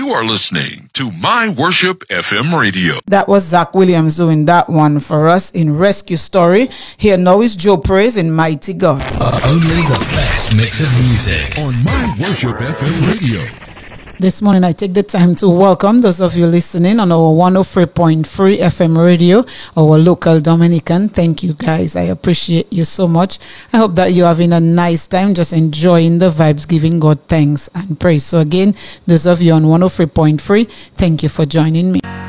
You are listening to My Worship FM Radio. That was Zach Williams doing that one for us in Rescue Story. Here now is Joe Praise in Mighty God. Only the best mix of music on My Worship FM Radio. This morning, I take the time to welcome those of you listening on our 103.3 FM radio, our local Dominican. Thank you, guys. I appreciate you so much. I hope that you're having a nice time, just enjoying the vibes, giving God thanks and praise. So again, those of you on 103.3, thank you for joining me.